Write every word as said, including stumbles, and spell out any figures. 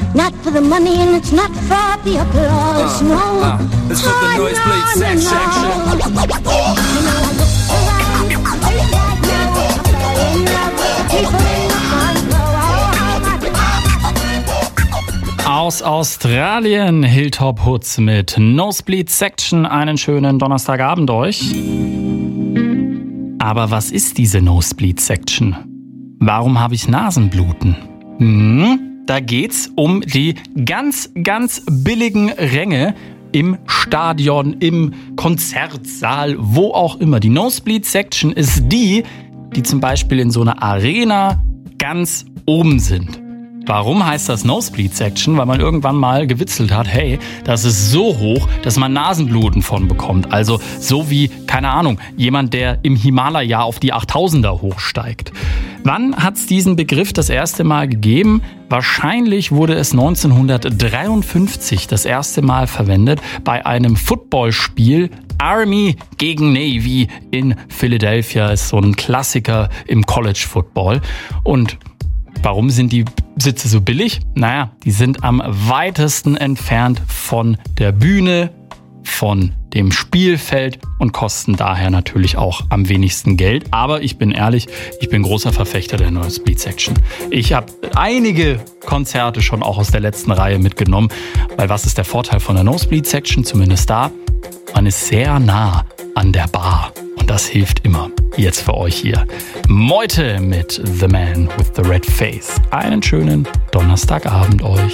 Not for the money and it's not for the applause, Uh, no. uh, it's for the Oh, nosebleed no, no, section. no. You know, I look around, I feel like now I fell in love with the people in the front row. Aus Australien, Hilltop Hoods mit Nosebleed Section. Einen schönen Donnerstagabend euch. Aber was ist diese Nosebleed Section? Warum habe ich Nasenbluten? Hm, da geht's um die ganz, ganz billigen Ränge im Stadion, im Konzertsaal, wo auch immer. Die Nosebleed Section ist die, die zum Beispiel in so einer Arena ganz oben sind. Warum heißt das Nosebleed Section? Weil man irgendwann mal gewitzelt hat, hey, das ist so hoch, dass man Nasenbluten von bekommt. Also so wie, keine Ahnung, jemand, der im Himalaya auf die achttausender hochsteigt. Wann hat es diesen Begriff das erste Mal gegeben? Wahrscheinlich wurde es neunzehnhundertdreiundfünfzig das erste Mal verwendet bei einem Footballspiel. Army gegen Navy in Philadelphia ist so ein Klassiker im College Football. Und warum sind die Sitze so billig? Naja, die sind am weitesten entfernt von der Bühne, von dem Spielfeld und kosten daher natürlich auch am wenigsten Geld. Aber ich bin ehrlich, ich bin großer Verfechter der Nosebleed Section. Ich habe einige Konzerte schon auch aus der letzten Reihe mitgenommen, weil was ist der Vorteil von der Nosebleed Section? Zumindest da, man ist sehr nah an der Bar. Und das hilft immer. Jetzt für euch hier Meute mit The Man with the Red Face. Einen schönen Donnerstagabend euch.